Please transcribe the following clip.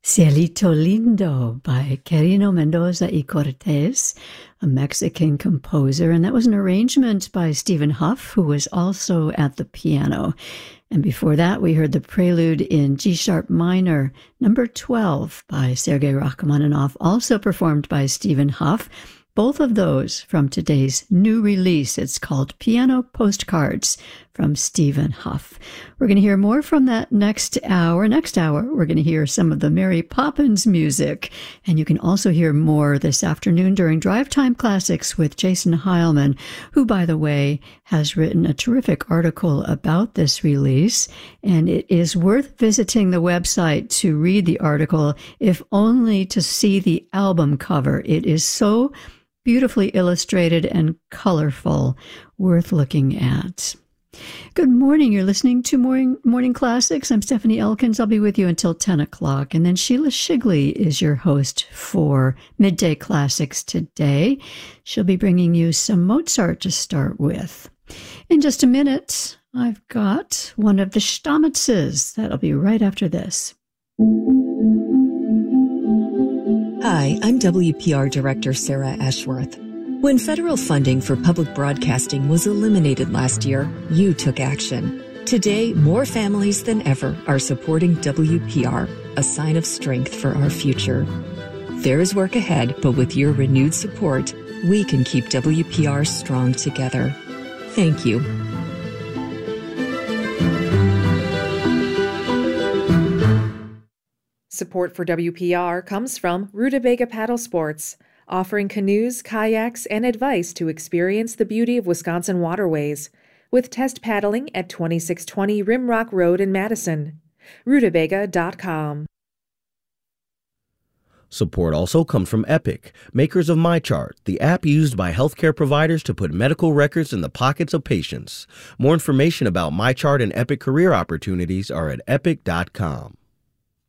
Cielito Lindo by Quirino Mendoza y Cortez, a Mexican composer, and that was an arrangement by Stephen Huff, who was also at the piano. And before that, we heard the prelude in G-sharp minor, number 12, by Sergei Rachmaninoff, also performed by Stephen Huff. Both of those from today's new release. It's called Piano Postcards from Stephen Huff. We're going to hear more from that next hour. Next hour, we're going to hear some of the Mary Poppins music. And you can also hear more this afternoon during Drive Time Classics with Jason Heilman, who, by the way, has written a terrific article about this release. And it is worth visiting the website to read the article, if only to see the album cover. It is so beautifully illustrated and colorful, worth looking at. Good morning. You're listening to Morning Classics. I'm Stephanie Elkins. I'll be with you until 10 o'clock. And then Sheila Shigley is your host for Midday Classics today. She'll be bringing you some Mozart to start with. In just a minute, I've got one of the Stammetzes. That'll be right after this. Hi, I'm WPR Director Sarah Ashworth. When federal funding for public broadcasting was eliminated last year, you took action. Today, more families than ever are supporting WPR, a sign of strength for our future. There is work ahead, but with your renewed support, we can keep WPR strong together. Thank you. Support for WPR comes from Rutabaga Paddle Sports, offering canoes, kayaks, and advice to experience the beauty of Wisconsin waterways, with test paddling at 2620 Rimrock Road in Madison. Rutabaga.com. Support also comes from Epic, makers of MyChart, the app used by healthcare providers to put medical records in the pockets of patients. More information about MyChart and Epic career opportunities are at epic.com.